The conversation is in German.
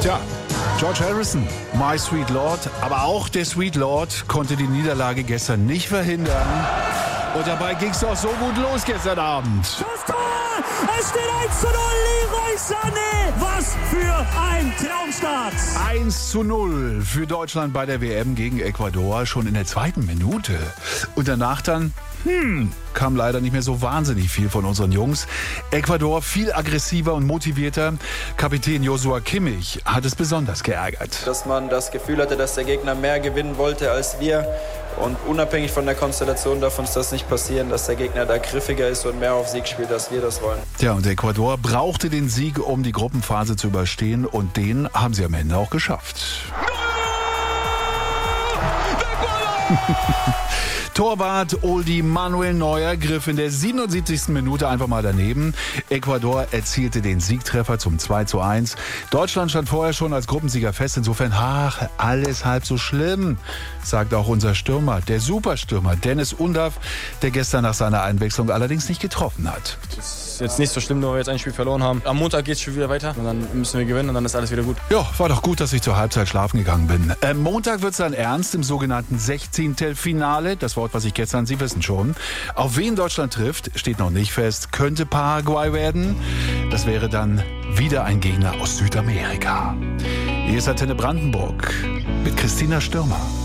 Tja, George Harrison, My Sweet Lord, aber auch der Sweet Lord konnte die Niederlage gestern nicht verhindern. Und dabei ging es doch so gut los gestern Abend. Das Tor! Es steht 1:0, Leroy Sané! Was für ein Traumstart! 1:0 für Deutschland bei der WM gegen Ecuador, schon in der zweiten Minute. Und danach dann, kam leider nicht mehr so wahnsinnig viel von unseren Jungs. Ecuador viel aggressiver und motivierter. Kapitän Joshua Kimmich hat es besonders geärgert. Dass man das Gefühl hatte, dass der Gegner mehr gewinnen wollte als wir. Und unabhängig von der Konstellation darf uns das nicht passieren, dass der Gegner da griffiger ist und mehr auf Sieg spielt, als wir das wollen. Ja, und Ecuador brauchte den Sieg, um die Gruppenphase zu überstehen. Und den haben sie am Ende auch geschafft. Torwart Oldie Manuel Neuer griff in der 77. Minute einfach mal daneben. Ecuador erzielte den Siegtreffer zum 2:1. Deutschland stand vorher schon als Gruppensieger fest. Insofern, alles halb so schlimm, sagt auch unser Stürmer, der Superstürmer Dennis Undav, der gestern nach seiner Einwechslung allerdings nicht getroffen hat. Das ist jetzt nicht so schlimm, nur weil wir jetzt ein Spiel verloren haben. Am Montag geht es schon wieder weiter und dann müssen wir gewinnen und dann ist alles wieder gut. Ja, war doch gut, dass ich zur Halbzeit schlafen gegangen bin. Montag wird es dann ernst im sogenannten 16. Finale. Das Wort, was ich gestern, Sie wissen schon. Auf wen Deutschland trifft, steht noch nicht fest. Könnte Paraguay werden. Das wäre dann wieder ein Gegner aus Südamerika. Hier ist Antenne Brandenburg mit Christina Stürmer.